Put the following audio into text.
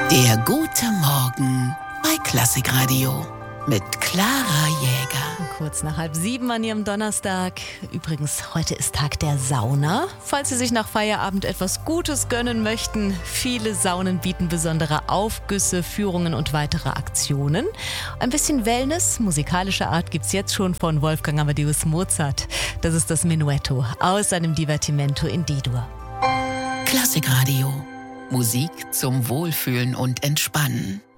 Der gute Morgen bei Klassikradio mit Clara Jäger. Kurz nach 6:30 an Ihrem Donnerstag. Übrigens, heute ist Tag der Sauna. Falls Sie sich nach Feierabend etwas Gutes gönnen möchten, viele Saunen bieten besondere Aufgüsse, Führungen und weitere Aktionen. Ein bisschen Wellness, musikalischer Art, gibt's jetzt schon von Wolfgang Amadeus Mozart. Das ist das Menuetto aus seinem Divertimento in D-Dur. Klassikradio. Musik zum Wohlfühlen und Entspannen.